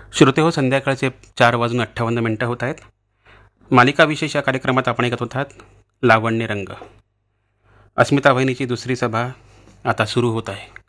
श्रोते हो, संध्याकाळचे 4:58 होत आहेत. मालिका विशेष या कार्यक्रमात आपण ऐकत होतात लावण्य रंग. अस्मिता वहिनीची दुसरी सभा आता सुरू होत आहे.